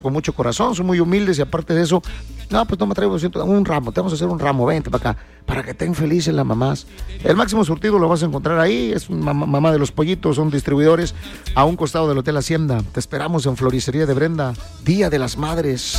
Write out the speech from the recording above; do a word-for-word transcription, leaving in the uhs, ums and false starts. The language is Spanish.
con mucho corazón, son muy humildes y aparte de eso, no, pues no me traigo un ramo, te vamos a hacer un ramo, vente para acá, para que estén felices las mamás. El máximo surtido lo vas a encontrar ahí, es mamá, mamá de los pollitos, son distribuidores a un costado del Hotel Hacienda. Te esperamos en Floristería de Brenda, Día de las Madres.